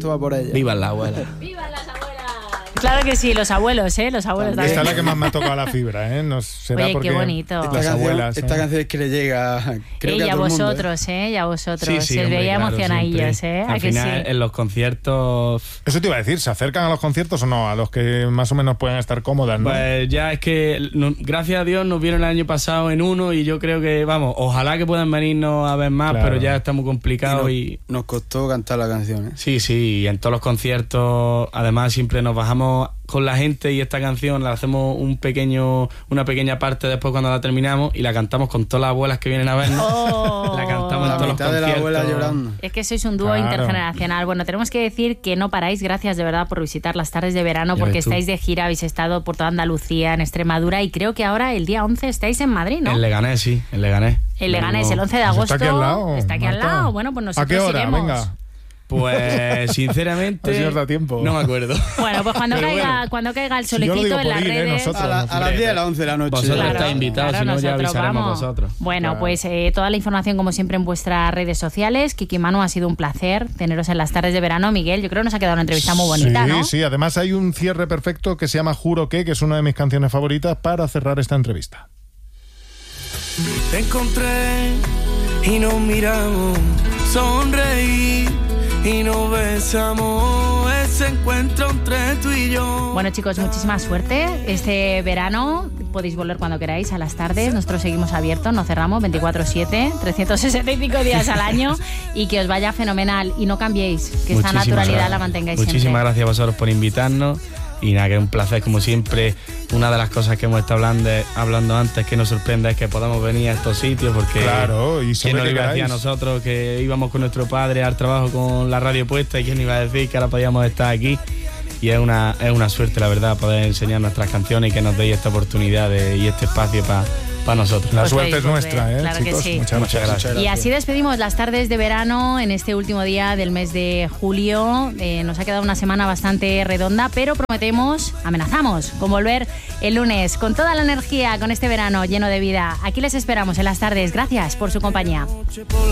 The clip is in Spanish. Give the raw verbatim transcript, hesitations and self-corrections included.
esto va por ella. Viva la abuela. ¡Viva las abuelas! Claro que sí, los abuelos, ¿eh? Los abuelos también. Esta es la que más me ha tocado la fibra, ¿eh? No será Oye, porque qué bonito. las Esta canción, abuelas, esta ¿eh? canción es que le llega, creo Eh, que y a a todo el mundo, vosotros, ¿eh? Y a vosotros. Sí, sí, Se os hombre, veía claro, emocionadillos, siempre. ¿eh? ¿A Al que final, sí? en los conciertos... Eso te iba a decir, ¿se acercan a los conciertos o no? A los que más o menos pueden estar cómodas, ¿no? Pues ya es que, no, gracias a Dios, nos vieron el año pasado en uno y yo creo que, vamos, ojalá que puedan venirnos a ver más, Claro. pero ya está muy complicado nos, y... nos costó cantar la canción, ¿eh? Sí, sí, y en todos los conciertos, además, siempre nos bajamos con la gente y esta canción la hacemos un pequeño, una pequeña parte después cuando la terminamos y la cantamos con todas las abuelas que vienen a vernos. Oh. La cantamos La en todos los mitad de la conciertos. abuela llorando. Es que sois un dúo Claro. intergeneracional. Bueno, tenemos que decir que no paráis. Gracias de verdad por visitar las tardes de verano, Ya porque ves tú. estáis de gira, habéis estado por toda Andalucía, en Extremadura, y creo que ahora el día once estáis en Madrid, ¿no? En Leganés, sí, en Leganés. El Leganés, el once de Pues agosto. está aquí al lado, Está aquí al Marta. lado. Bueno, pues nosotros ¿A qué hora? iremos. Venga. Pues, sinceramente... A ver si nos da tiempo. No me acuerdo. Bueno, pues cuando Pero caiga, bueno. cuando caiga el Si yo lo solecito digo en por las ir, ¿eh? redes. Nosotros. A, la- a las diez de las once de la noche. Vosotros Claro, estáis invitados, claro, si no ya nosotros avisaremos vamos. vosotros. Bueno, Claro. pues eh, toda la información como siempre en vuestras redes sociales. Kiki y Manu, ha sido un placer teneros en las tardes de verano. Miguel, yo creo que nos ha quedado una entrevista muy bonita, sí, ¿no? Sí, además hay un cierre perfecto que se llama Juro que, que es una de mis canciones favoritas para cerrar esta entrevista. Te encontré y nos miramos, sonreí y nos besamos, ese encuentro entre tú y yo. Bueno, chicos, muchísima suerte. Este verano podéis volver cuando queráis a las tardes. Nosotros seguimos abiertos, no cerramos, veinticuatro siete, trescientos sesenta y cinco días al año, y que os vaya fenomenal. Y no cambiéis, que esta Muchísimas naturalidad gracias. la mantengáis Muchísimas siempre. gracias a vosotros por invitarnos. Y nada, que es un placer, como siempre. Una de las cosas que hemos estado hablando, hablando antes que nos sorprende es que podamos venir a estos sitios, porque Claro, y quién siempre nos que iba a decir a queráis. nosotros que íbamos con nuestro padre al trabajo con la radio puesta, y quién iba a decir que ahora podíamos estar aquí. Y es una, es una suerte, la verdad, poder enseñar nuestras canciones y que nos deis esta oportunidad de, y este espacio para pa nosotros. La Pues suerte podéis es nuestra, volver, ¿eh, claro que chicos? sí. Muchas, Muchas gracias. gracias. Y así despedimos las tardes de verano en este último día del mes de julio. Eh, nos ha quedado una semana bastante redonda, pero prometemos, amenazamos con volver el lunes con toda la energía, con este verano lleno de vida. Aquí les esperamos en las tardes. Gracias por su compañía.